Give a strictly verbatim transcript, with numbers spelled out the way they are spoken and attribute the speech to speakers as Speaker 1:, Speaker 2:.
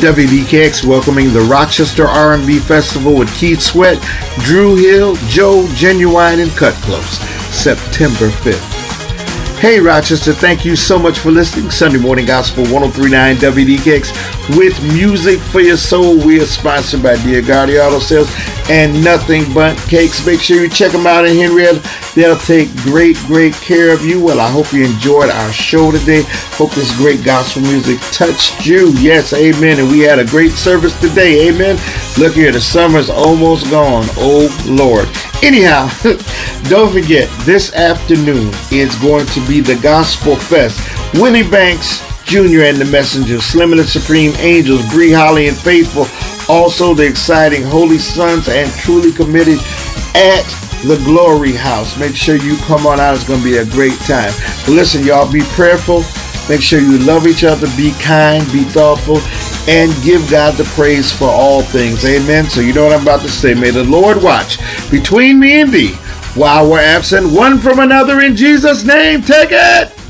Speaker 1: W D K X welcoming the Rochester R and B Festival with Keith Sweat, Drew Hill, Joe, Genuine, and Cut Close, September fifth. Hey Rochester, thank you so much for listening. Sunday Morning Gospel one oh three point nine W D K X with music for your soul. We are sponsored by Dear Guardi Auto Sales and Nothing But Cakes. Make sure you check them out in Henrietta. They'll take great, great care of you. Well, I hope you enjoyed our show today. Hope this great gospel music touched you. Yes, amen. And we had a great service today. Amen. Look here, the summer's almost gone. Oh, Lord. Anyhow, don't forget, this afternoon is going to be the Gospel Fest. Willie Banks Junior and the Messengers, Slim and the Supreme Angels, Bree Holly and Faithful. Also, the exciting Holy Sons and Truly Committed at the Glory House. Make sure you come on out. It's going to be a great time. But listen, y'all, be prayerful. Make sure you love each other. Be kind. Be thoughtful. And give God the praise for all things. Amen. So you know what I'm about to say. May the Lord watch between me and thee while we're absent one from another in Jesus' name. Take it.